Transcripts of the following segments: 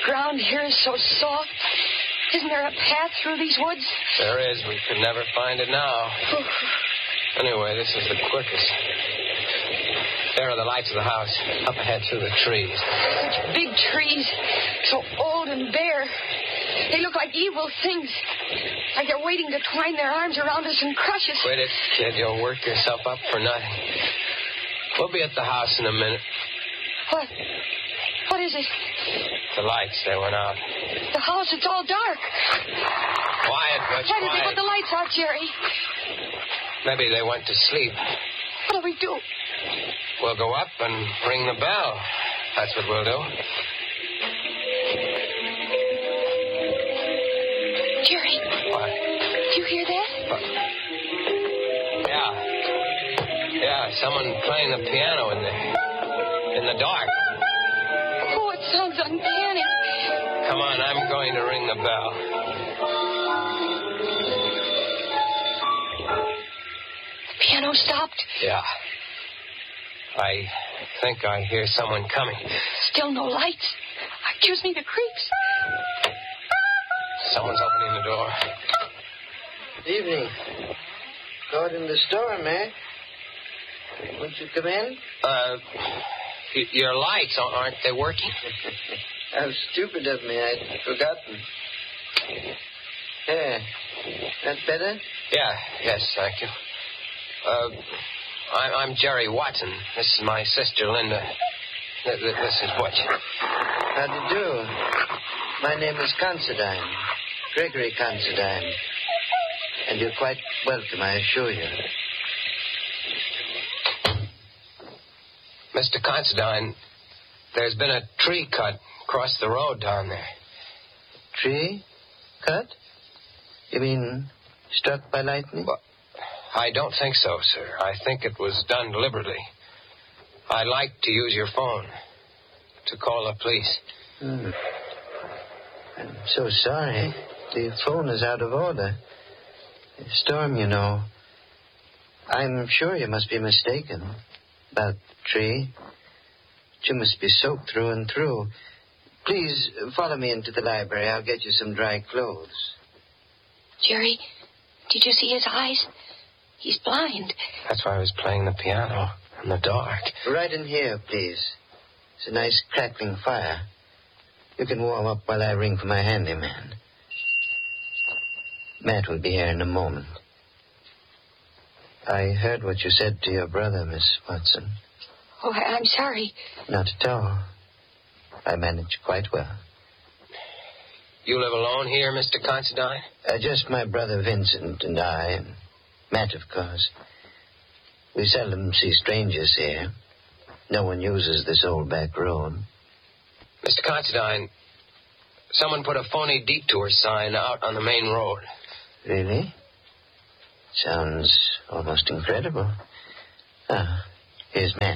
ground here is so soft. Isn't there a path through these woods? There is. We could never find it now. Anyway, this is the quickest. There are the lights of the house, up ahead through the trees. Such big trees, so old and bare. They look like evil things. Like they're waiting to twine their arms around us and crush us. Quit it, kid. You'll work yourself up for nothing. We'll be at the house in a minute. What? What is it? The lights, they went out. The house, it's all dark. Quiet, Butch, Why did they quiet. put the lights out, Jerry? Maybe they went to sleep. What'll we do? We'll go up and ring the bell. That's what we'll do. Jerry. What? Do you hear that? What? Yeah, someone playing the piano in the dark. Oh, it sounds uncanny. Come on, I'm going to ring the bell. The piano stopped. Yeah. I think I hear someone coming. Still no lights. Gives me the creeps. Someone's opening the door. Good evening. Caught in the storm, eh? Won't you come in? Your lights, aren't they working? How stupid of me. I'd forgotten. There. That better? Yeah, yes, thank you. I'm Jerry Watson. This is my sister, Linda. This is Butch. How do you do? My name is Considine. Gregory Considine. And you're quite welcome, I assure you. Mr. Considine, there's been a tree cut across the road down there. Tree? Cut? You mean struck by lightning? Well, I don't think so, sir. I think it was done deliberately. I'd like to use your phone to call the police. I'm so sorry. The phone is out of order. The storm, you know. I'm sure you must be mistaken about the tree. You must be soaked through and through. Please follow me into the library. I'll get you some dry clothes. Jerry, did you see his eyes? He's blind. That's why I was playing the piano in the dark. Right in here, please. It's a nice crackling fire. You can warm up while I ring for my handyman. Matt will be here in a moment. I heard what you said to your brother, Miss Watson. Oh, I'm sorry. Not at all. I managed quite well. You live alone here, Mr. Considine? Just my brother Vincent and I, and Matt, of course. We seldom see strangers here. No one uses this old back road. Mr. Considine, someone put a phony detour sign out on the main road. Really? Sounds almost incredible. Ah, here's Matt.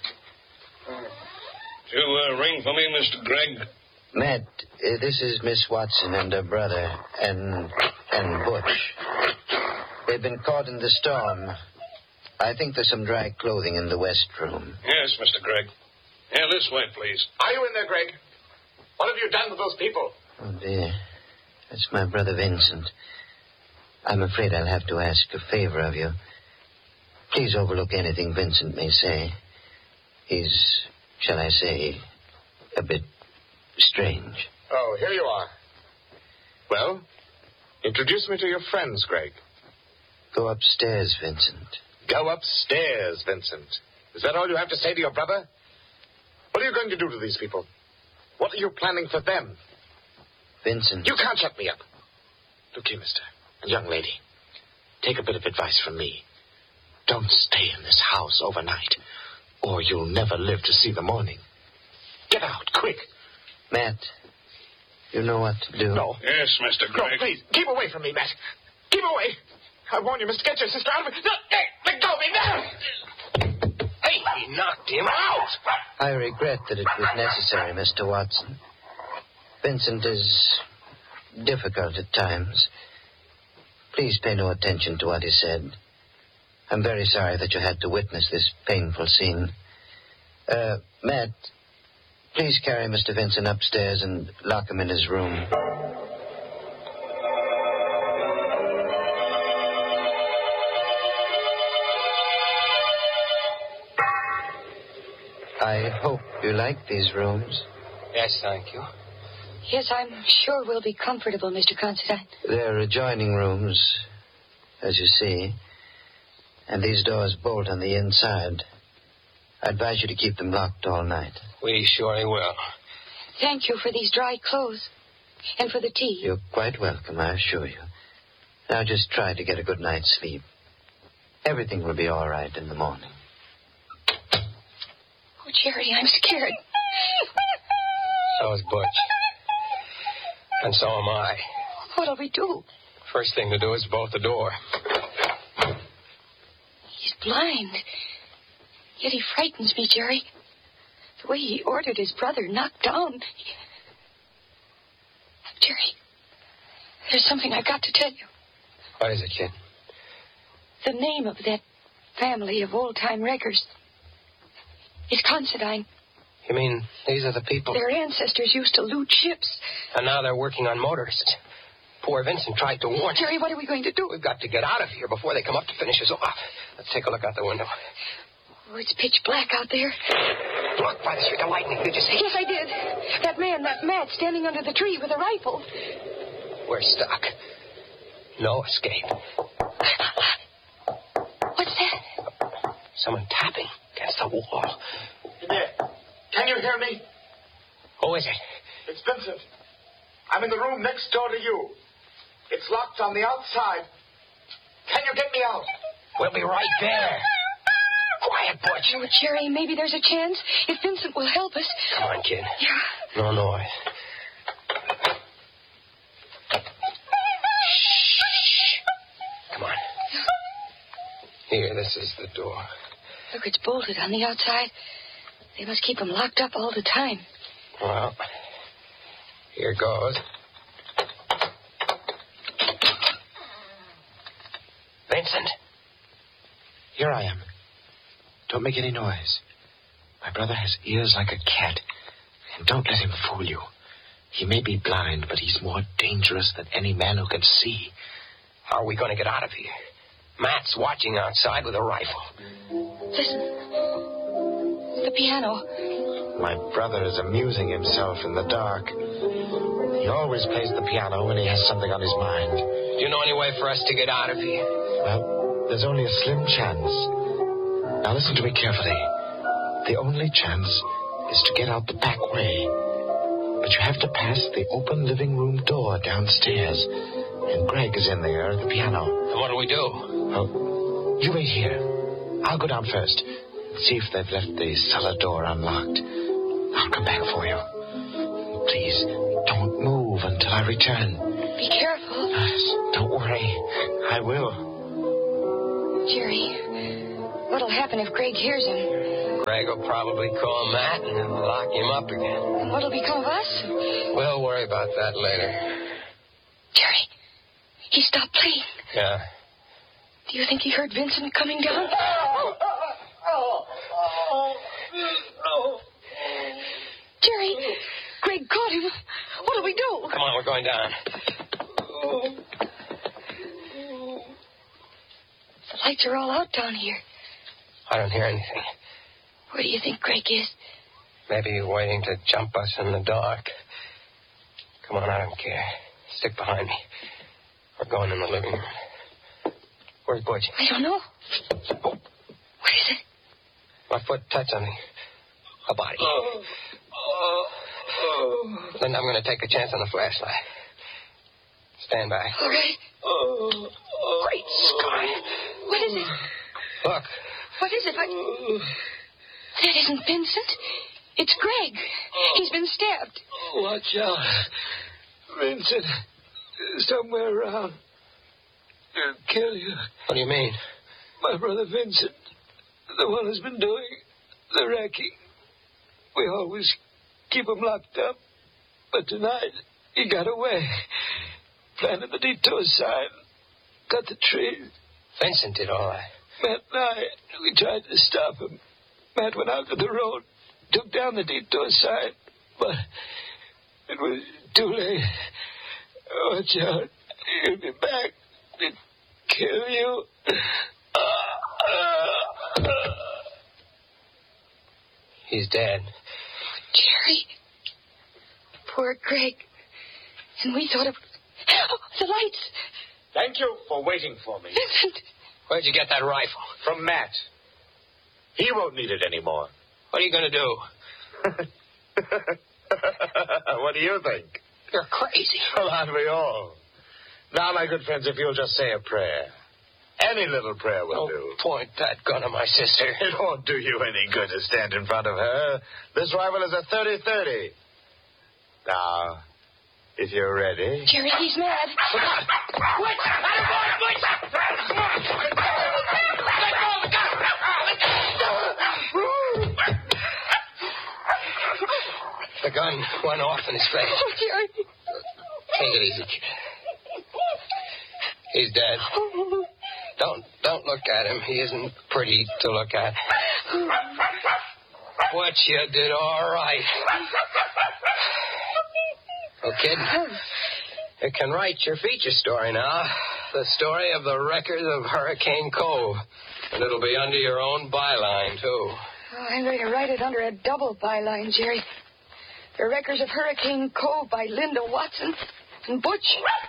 Did you ring for me, Mr. Gregg? Matt, this is Miss Watson and her brother, and Butch. They've been caught in the storm. I think there's some dry clothing in the west room. Yes, Mr. Gregg. Yeah, this way, please. Are you in there, Greg? What have you done to those people? Oh, dear. That's my brother Vincent. I'm afraid I'll have to ask a favor of you. Please overlook anything Vincent may say. He's, shall I say, a bit strange. Oh, here you are. Well, introduce me to your friends, Greg. Go upstairs, Vincent. Go upstairs, Vincent. Is that all you have to say to your brother? What are you going to do to these people? What are you planning for them? Vincent. You can't shut me up. Look here, mister. And young lady. Take a bit of advice from me. Don't stay in this house overnight, or you'll never live to see the morning. Get out, quick. Matt, you know what to do. No. Yes, Mr. Gregg. No, please, keep away from me, Matt. Keep away. I warn you, Mr. Get your sister out of it. No, hey, let go of me now. Hey, he knocked him out. I regret that it was necessary, Mr. Watson. Vincent is difficult at times. Please pay no attention to what he said. I'm very sorry that you had to witness this painful scene. Matt, please carry Mr. Vincent upstairs and lock him in his room. I hope you like these rooms. Yes, thank you. Yes, I'm sure we'll be comfortable, Mr. Considine. They're adjoining rooms, as you see. And these doors bolt on the inside. I advise you to keep them locked all night. We surely will. Thank you for these dry clothes. And for the tea. You're quite welcome, I assure you. Now just try to get a good night's sleep. Everything will be all right in the morning. Oh, Jerry, I'm scared. So is Butch. And so am I. What'll we do? First thing to do is bolt the door. He's blind. Yet he frightens me, Jerry. The way he ordered his brother knocked down. Jerry, there's something I've got to tell you. What is it, kid? The name of that family of old-time wreckers is Considine. You mean these are the people? Their ancestors used to loot ships. And now they're working on motorists. Poor Vincent tried to warn us. Jerry, what are we going to do? We've got to get out of here before they come up to finish us off. Let's take a look out the window. Oh, it's pitch black out there. Look, by the streak of lightning, did you see? Yes, I did. That man, that Matt, standing under the tree with a rifle. We're stuck. No escape. What's that? Someone tapping against the wall. There. Can you hear me? Who is it? It's Vincent. I'm in the room next door to you. It's locked on the outside. Can you get me out? We'll be right there. Quiet, Butch. Oh, Jerry, maybe there's a chance if Vincent will help us. Come on, kid. Yeah. No noise. Shh. Come on. Here, this is the door. Look, it's bolted on the outside. They must keep them locked up all the time. Well, here goes. Vincent. Here I am. Don't make any noise. My brother has ears like a cat. And don't let him fool you. He may be blind, but he's more dangerous than any man who can see. How are we going to get out of here? Matt's watching outside with a rifle. Listen. The piano. My brother is amusing himself in the dark. He always plays the piano when he has something on his mind. Do you know any way for us to get out of here? Well, there's only a slim chance. Now listen to me carefully. The only chance is to get out the back way. But you have to pass the open living room door downstairs. And Greg is in there at the piano. And what'll we do? Well, you wait here. I'll go down first and see if they've left the cellar door unlocked. I'll come back for you. Please, don't move until I return. Be careful. Yes, don't worry. I will. Jerry, what'll happen if Greg hears him? Greg will probably call Matt and he'll lock him up again. And what'll become of us? We'll worry about that later. Jerry, he stopped playing. Yeah. Do you think he heard Vincent coming down? Jerry, Greg caught him. What'll we do? Come on, we're going down. The lights are all out down here. I don't hear anything. Where do you think Greg is? Maybe waiting to jump us in the dark. Come on, I don't care. Stick behind me. We're going in the living room. Where's Butch? I don't know. What is it? My foot touched on a body. Then I'm going to take a chance on the flashlight. Stand by. All right. Great Scott. What is it? Look. What is it? That isn't Vincent. It's Greg. He's been stabbed. Watch out. Vincent is somewhere around. He'll kill you. What do you mean? My brother Vincent, the one who's been doing the wrecking. We always keep him locked up. But tonight, he got away. Planted the detour sign. Cut the trees. Vincent did all that. Matt and I, we tried to stop him. Matt went out to the road, took down the detour sign, But it was too late. Watch out. He'll be back to kill you. He's dead. Jerry. Poor Greg. And we thought of... Oh, the lights. Thank you for waiting for me. Vincent. Where'd you get that rifle? From Matt. He won't need it anymore. What are you going to do? What do you think? You're crazy. Well, aren't we all? Now, my good friends, if you'll just say a prayer. Any little prayer will do. Point that gun at my sister. It won't do you any good to stand in front of her. This rifle is a 30-30. Now, if you're ready... Jerry, he's mad. What? The gun went off in his face. Oh, Jerry. Take it easy, kid. He's dead. Don't look at him. He isn't pretty to look at. What you did all right. Well, kid, you can write your feature story now. The story of the wreckers of Hurricane Cove. And it'll be under your own byline, too. Oh, I'm going to write it under a double byline, Jerry. The Wreckers of Hurricane Cove by Linda Watson and Butch.